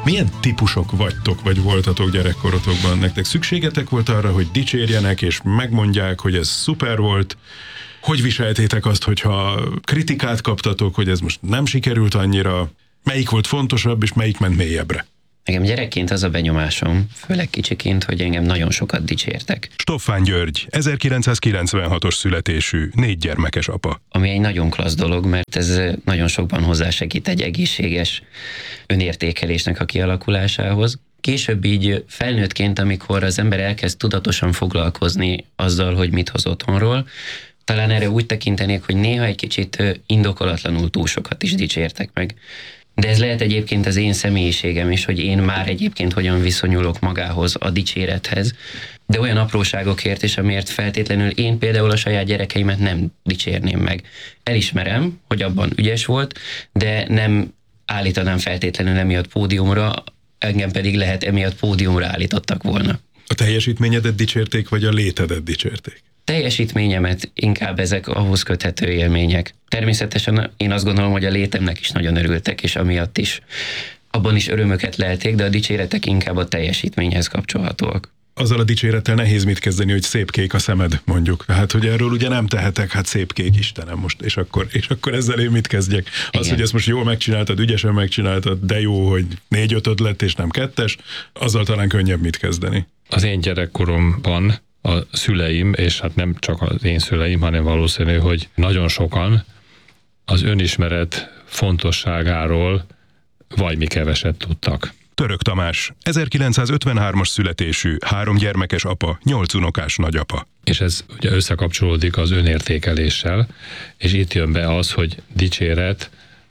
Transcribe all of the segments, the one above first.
Milyen típusok vagytok, vagy voltatok gyerekkorotokban? Nektek szükségetek volt arra, hogy dicsérjenek, és megmondják, hogy ez szuper volt? Hogy viseltétek azt, hogyha kritikát kaptatok, hogy ez most nem sikerült annyira? Melyik volt fontosabb, és melyik ment mélyebbre? Nekem gyerekként az a benyomásom, főleg kicsiként, hogy engem nagyon sokat dicsértek. Stoffán György, 1996-os születésű, 4 gyermekes apa. Ami egy nagyon klassz dolog, mert ez nagyon sokban hozzásegít egy egészséges önértékelésnek a kialakulásához. Később így felnőttként, amikor az ember elkezd tudatosan foglalkozni azzal, hogy mit hoz otthonról, talán erre úgy tekintenék, hogy néha egy kicsit indokolatlanul túl sokat is dicsértek meg. De ez lehet egyébként az én személyiségem is, hogy én már egyébként hogyan viszonyulok magához, a dicsérethez, de olyan apróságokért is, amiért feltétlenül én például a saját gyerekeimet nem dicsérném meg. Elismerem, hogy abban ügyes volt, de nem állítanám feltétlenül emiatt pódiumra, engem pedig lehet emiatt pódiumra állítottak volna. A teljesítményedet dicsérték, vagy a létedet dicsérték? Teljesítményemet inkább ezek ahhoz köthető élmények. Természetesen én azt gondolom, hogy a létemnek is nagyon örültek, és amiatt is abban is örömöket lelték, de a dicséretek inkább a teljesítményhez kapcsolhatóak. Azzal a dicsérettel nehéz mit kezdeni, hogy szép kék a szemed, mondjuk. Hát, hogy erről ugye nem tehetek, hát szép kék, Istenem, most, és akkor ezzel én mit kezdjek? Az, igen. Hogy ezt most jól megcsináltad, ügyesen megcsináltad, de jó, hogy 4-5 lett, és nem 2, azzal talán könnyebb mit kezdeni. Az én gyerekkoromban a szüleim, és hát nem csak az én szüleim, hanem valószínű, hogy nagyon sokan az önismeret fontosságáról valami keveset tudtak. Török Tamás, 1953-as születésű, 3 gyermekes apa, 8 unokás nagyapa. És ez ugye összekapcsolódik az önértékeléssel, és itt jön be az, hogy dicséret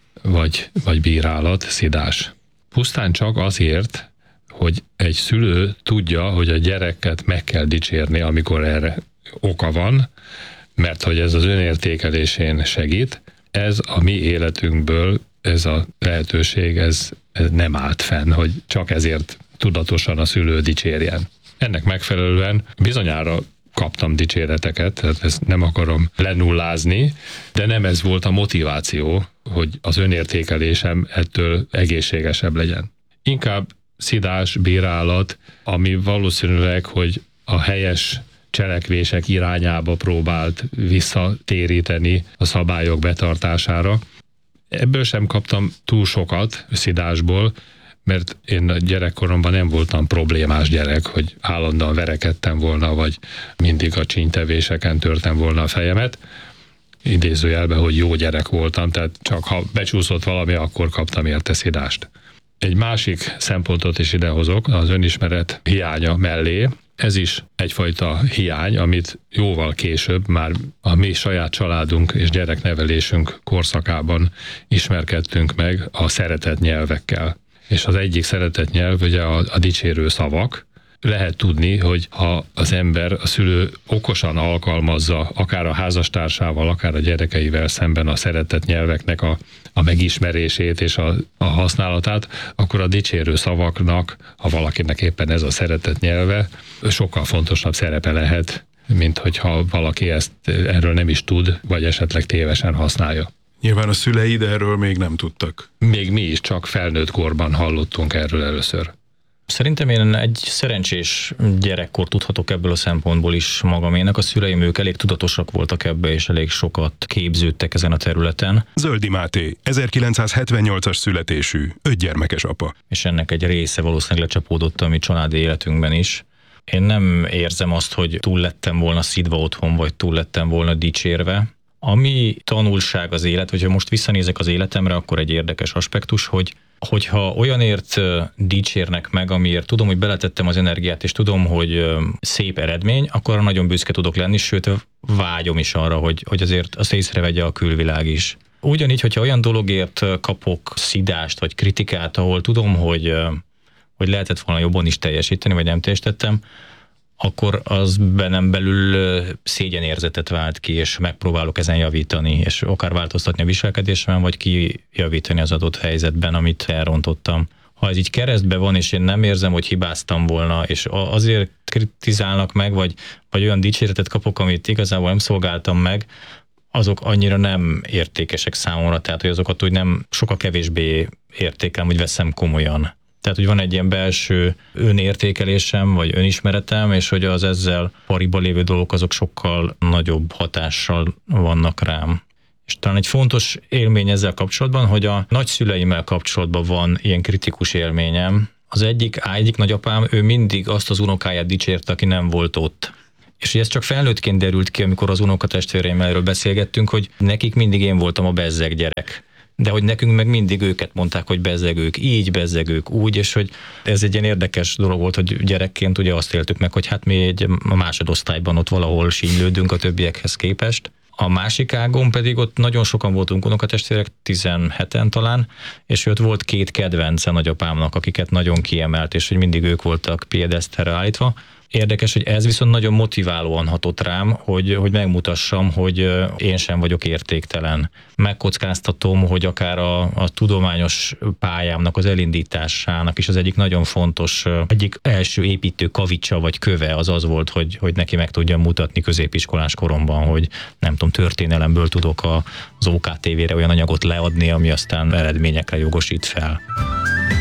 vagy bírálat, szidás. Pusztán csak azért, hogy egy szülő tudja, hogy a gyereket meg kell dicsérni, amikor erre oka van, mert hogy ez az önértékelésén segít. Ez a mi életünkből, ez a lehetőség, ez nem állt fenn, hogy csak ezért tudatosan a szülő dicsérjen. Ennek megfelelően bizonyára kaptam dicséreteket, tehát ezt nem akarom lenullázni, de nem ez volt a motiváció, hogy az önértékelésem ettől egészségesebb legyen. Inkább szidás, bírálat, ami valószínűleg, hogy a helyes cselekvések irányába próbált visszatéríteni a szabályok betartására. Ebből sem kaptam túl sokat szidásból, mert én a gyerekkoromban nem voltam problémás gyerek, hogy állandóan verekedtem volna, vagy mindig a csínytevéseken törtem volna a fejemet. Idézőjelben, hogy jó gyerek voltam, tehát csak ha becsúszott valami, akkor kaptam érte szidást. Egy másik szempontot is idehozok, az önismeret hiánya mellé. Ez is egyfajta hiány, amit jóval később már a mi saját családunk és gyereknevelésünk korszakában ismerkedtünk meg a szeretett nyelvekkel. És az egyik szeretett nyelv ugye a dicsérő szavak. Lehet tudni, hogy ha az ember, a szülő okosan alkalmazza, akár a házastársával, akár a gyerekeivel szemben a szeretett nyelveknek a megismerését és a használatát, akkor a dicsérő szavaknak, ha valakinek éppen ez a szeretett nyelve, sokkal fontosabb szerepe lehet, mint hogyha valaki erről nem is tud, vagy esetleg tévesen használja. Nyilván a szüleid erről még nem tudtak. Még mi is csak felnőtt korban hallottunk erről először. Szerintem én egy szerencsés gyerekkor tudhatok ebből a szempontból is magaménak. A szüleim, ők elég tudatosak voltak ebbe, és elég sokat képződtek ezen a területen. Zöldi Máté, 1978-as születésű, 5 gyermekes apa. És ennek egy része valószínűleg lecsapódott a mi családi életünkben is. Én nem érzem azt, hogy túl lettem volna szidva otthon, vagy túl lettem volna dicsérve. Ami tanulság az élet, hogyha most visszanézek az életemre, akkor egy érdekes aspektus, hogyha olyanért dicsérnek meg, amiért tudom, hogy beletettem az energiát, és tudom, hogy szép eredmény, akkor nagyon büszke tudok lenni, sőt vágyom is arra, hogy azért azt észrevegye a külvilág is. Ugyanígy, hogyha olyan dologért kapok szidást vagy kritikát, ahol tudom, hogy lehetett volna jobban is teljesíteni, vagy nem teljesítettem, akkor az bennem belül szégyenérzetet vált ki, és megpróbálok ezen javítani, és akár változtatni a viselkedésemen, vagy kijavítani az adott helyzetben, amit elrontottam. Ha ez így keresztbe van, és én nem érzem, hogy hibáztam volna, és azért kritizálnak meg, vagy olyan dicséretet kapok, amit igazából nem szolgáltam meg, azok annyira nem értékesek számomra, tehát hogy azokat úgy nem sokkal kevésbé értékelem, hogy veszem komolyan. Tehát, hogy van egy ilyen belső önértékelésem, vagy önismeretem, és hogy az ezzel pariba lévő dolgok azok sokkal nagyobb hatással vannak rám. És talán egy fontos élmény ezzel kapcsolatban, hogy a nagyszüleimmel kapcsolatban van ilyen kritikus élményem. Az egyik nagyapám, ő mindig azt az unokáját dicsérte, aki nem volt ott. És ez csak felnőttként derült ki, amikor az unokatestvéreimmel erről beszélgettünk, hogy nekik mindig én voltam a bezzeg gyerek. De hogy nekünk meg mindig őket mondták, hogy bezzegők így, bezzegők úgy, és hogy ez egy ilyen érdekes dolog volt, hogy gyerekként ugye azt éltük meg, hogy hát mi a másodosztályban ott valahol sínylődünk a többiekhez képest. A másik ágon pedig ott nagyon sokan voltunk unokatestvérek, 17-en talán, és ott volt 2 kedvence nagyapámnak, akiket nagyon kiemelt, és hogy mindig ők voltak piedeszterre állítva. Érdekes, hogy ez viszont nagyon motiválóan hatott rám, hogy megmutassam, hogy én sem vagyok értéktelen. Megkockáztatom, hogy akár a tudományos pályámnak az elindításának is az egyik nagyon fontos, egyik első építő kavicsa vagy köve az volt, hogy neki meg tudjam mutatni középiskolás koromban, hogy nem tudom, történelemből tudok az OKTV-re olyan anyagot leadni, ami aztán eredményekre jogosít fel.